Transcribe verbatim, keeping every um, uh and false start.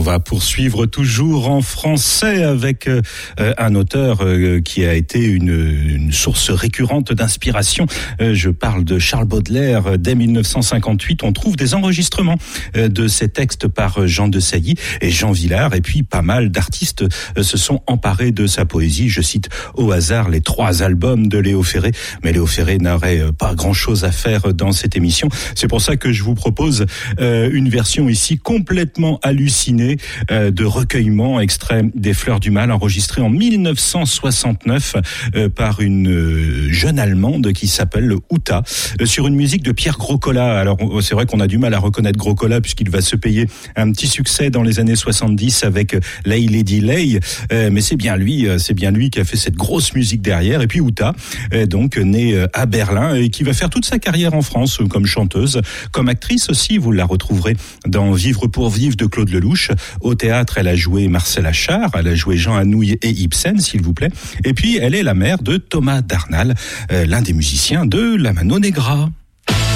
va poursuivre toujours en français avec euh, un auteur euh, qui a été une, une source récurrente d'inspiration. Euh, je parle de Charles Baudelaire. Dès dix-neuf cent cinquante-huit, on trouve des enregistrements euh, de ses textes par Jean de Sailly et Jean Vilar. Et puis, pas mal d'artistes euh, se sont emparés de sa poésie. Je cite au hasard les trois albums de Léo Ferré. Mais Léo Ferré n'aurait euh, pas grand-chose à faire dans cette émission. C'est pour ça que je vous propose euh, une version ici complètement hallucinée euh, de recueillement extrait des Fleurs du Mal, enregistré en dix-neuf cent soixante-neuf euh, par une euh, jeune Allemande qui s'appelle Uta, euh, sur une musique de Pierre Groscola. Alors c'est vrai qu'on a du mal à reconnaître Groscola puisqu'il va se payer un petit succès dans les années soixante-dix avec Lay Lady Lay, euh, mais c'est bien lui, c'est bien lui qui a fait cette grosse musique derrière. Et puis Uta, euh, donc née à Berlin et qui va faire toute sa carrière en France comme chanteuse, comme actrice aussi. Vous la retrouverez dans Vivre pour vivre de Claude Lelouch. Au théâtre, elle a joué Marcel Achard, elle a joué Jean Anouilh et Ibsen, s'il vous plaît. Et puis, elle est la mère de Thomas Darnall, euh, l'un des musiciens de La Mano Negra.